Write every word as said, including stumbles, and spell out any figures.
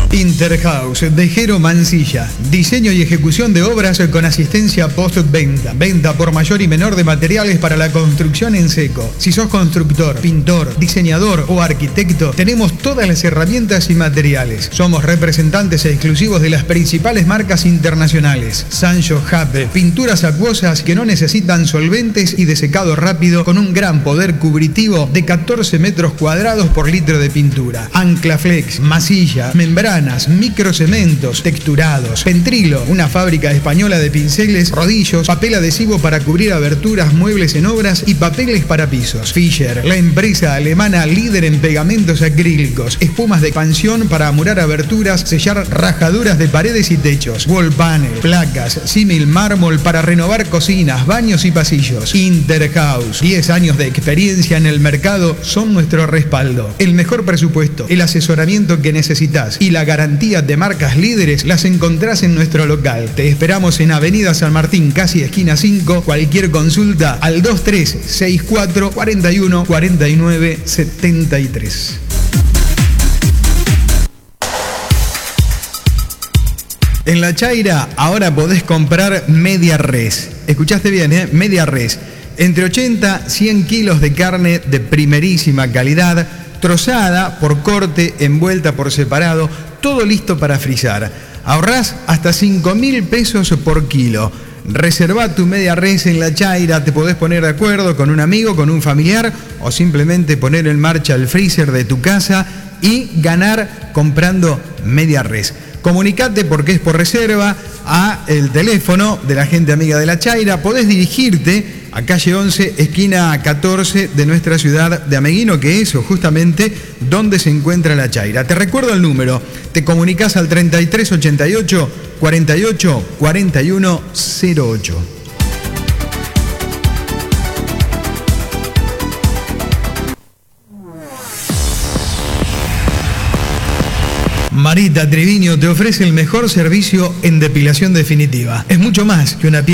Interhouse de Jero Mancilla. Diseño y ejecución de obras con asistencia postventa. Venta por mayor y menor de materiales para la construcción en seco. Si sos constructor, pintor, diseñador o arquitecto, tenemos todas las herramientas y materiales. Somos representantes exclusivos de las principales marcas internacionales. Sancho Jape, pinturas acuosas que no necesitan solventes y de secado rápido con un gran poder cubritivo de catorce metros cuadrados por litro de pintura. Anclaflex, masilla, membrana, microcementos, texturados, Pentrilo, una fábrica española de pinceles, rodillos, papel adhesivo para cubrir aberturas, muebles en obras y papeles para pisos. Fischer, la empresa alemana líder en pegamentos acrílicos, espumas de expansión para amurar aberturas, sellar rajaduras de paredes y techos, wall panel, placas, símil mármol para renovar cocinas, baños y pasillos. Interhouse, diez años de experiencia en el mercado son nuestro respaldo. El mejor presupuesto, el asesoramiento que necesitas y la garantía de marcas líderes las encontrás en nuestro local. Te esperamos en Avenida San Martín, casi esquina cinco. Cualquier consulta al dos tres seis cuatro, cuatro uno, cuatro nueve, siete tres. En La Chaira ahora podés comprar media res. Escuchaste bien, ¿eh? Media res. Entre ochenta y cien kilos de carne de primerísima calidad, trozada por corte, envuelta por separado, todo listo para frizar. Ahorrás hasta cinco mil pesos por kilo. Reservá tu media res en La Chaira, te podés poner de acuerdo con un amigo, con un familiar o simplemente poner en marcha el freezer de tu casa y ganar comprando media res. Comunicate porque es por reserva a el teléfono de la gente amiga de La Chaira. Podés dirigirte a calle once, esquina catorce de nuestra ciudad de Ameguino, que es justamente donde se encuentra La Chaira. Te recuerdo el número, te comunicás al treinta y tres ochenta y ocho, cuarenta y ocho, cuarenta y uno cero ocho. Marita Triviño te ofrece el mejor servicio en depilación definitiva. Es mucho más que una piel